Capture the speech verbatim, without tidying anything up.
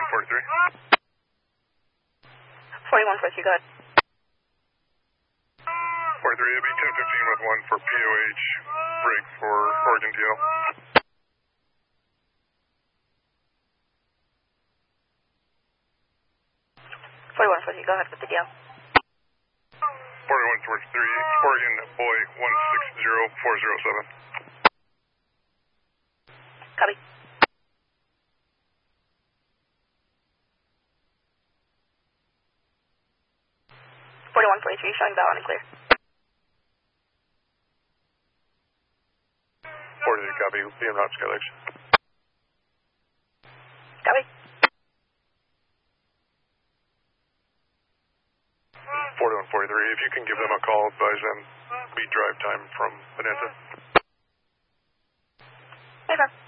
forty-one forty-three. forty-one forty-three, go ahead. forty-three, it'll be ten fifteen with one for P O H, break for Oregon D L. forty-one forty-three, go ahead with the D L. forty-one forty-three, Oregon boy one six zero four zero seven. Copy. forty-one forty-three, showing valid and clear. forty-three, copy, be en route, Skylex. Copy. forty-one forty-three, if you can give them a call, advise them we drive time from Bonanza. Okay.